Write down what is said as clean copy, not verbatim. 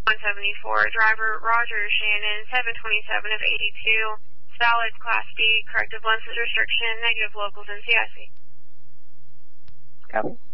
174. Driver Roger Shannon, 727 of 82. Valid Class B, corrective lenses restriction, negative locals in CIC. Copy.